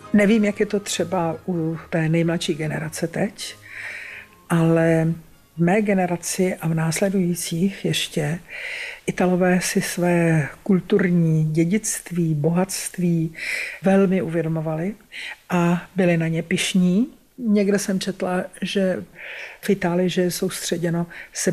Nevím, jak je to třeba u té nejmladší generace teď, ale v mé generaci a v následujících ještě Italové si své kulturní dědictví, bohatství velmi uvědomovali a byli na ně pyšní. Někde jsem četla, že v Itálii že je soustředěno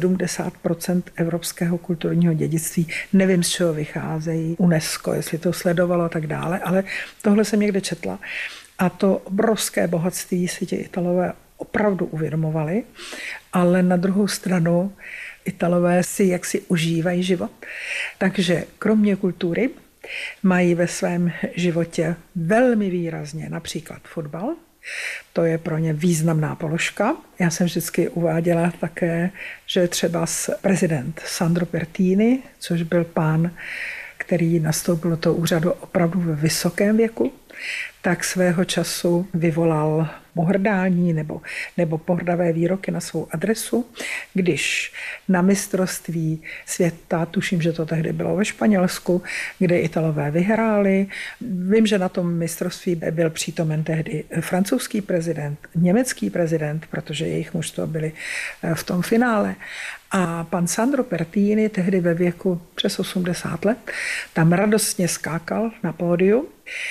70% evropského kulturního dědictví. Nevím, z čeho vycházejí UNESCO, jestli to sledovalo a tak dále, ale tohle jsem někde četla. A to obrovské bohatství si ti Italové opravdu uvědomovali, ale na druhou stranu Italové si jaksi užívají život. Takže kromě kultury mají ve svém životě velmi výrazně například fotbal. To je pro ně významná položka. Já jsem vždycky uváděla také, že třeba prezident Sandro Pertini, což byl pán, který nastoupil do toho úřadu opravdu ve vysokém věku, tak svého času vyvolal pohrdání nebo pohrdavé výroky na svou adresu, když na mistrovství světa, tuším, že to tehdy bylo ve Španělsku, kde Italové vyhráli. Vím, že na tom mistrovství byl přítomen tehdy francouzský prezident, německý prezident, protože jejich mužstvo byli v tom finále. A pan Sandro Pertini tehdy ve věku přes 80 let tam radostně skákal na pódiu.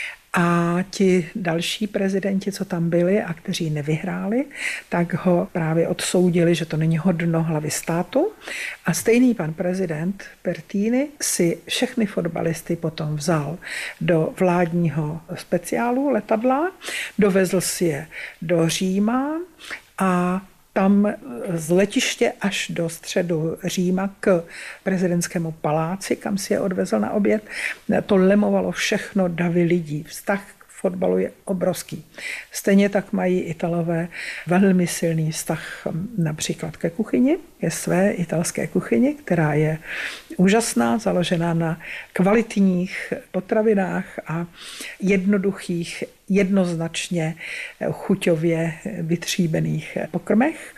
A ti další prezidenti, co tam byli a kteří nevyhráli, tak ho právě odsoudili, že to není hodno hlavy státu. A stejný pan prezident Pertini si všechny fotbalisty potom vzal do vládního speciálu letadla, dovezl si je do Říma a tam z letiště až do středu Říma k prezidentskému paláci, kam si je odvezl na oběd, to lemovalo všechno davy lidí. Vztah k fotbalu je obrovský. Stejně tak mají Italové velmi silný vztah například ke kuchyni, ke své italské kuchyni, která je úžasná, založená na kvalitních potravinách a jednoduchých, jednoznačně chuťově vytříbených pokrmech.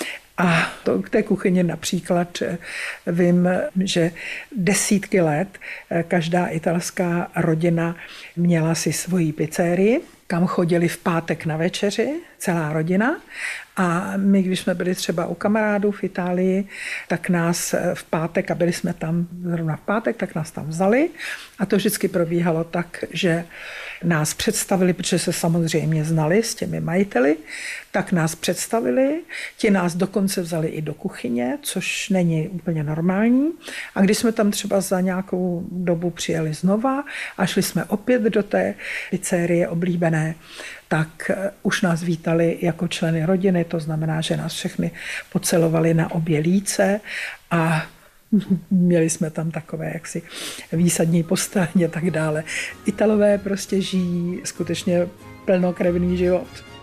A to k té kuchyni například vím, že desítky let každá italská rodina měla si svoji pizzerii, kam chodili v pátek na večeři, celá rodina. A my, když jsme byli třeba u kamarádů v Itálii, tak nás v pátek, a byli jsme tam zrovna v pátek, tak nás tam vzali. A to vždycky probíhalo tak, že nás představili, protože se samozřejmě znali s těmi majiteli, tak nás představili, ti nás dokonce vzali i do kuchyně, což není úplně normální. A když jsme tam třeba za nějakou dobu přijeli znova a šli jsme opět do té pizzerie oblíbené, tak už nás vítali jako členy rodiny, to znamená, že nás všechny pocelovali na obě líce a měli jsme tam takové jaksi výsadní postelně a tak dále. Italové prostě žijí skutečně plnokrevný život.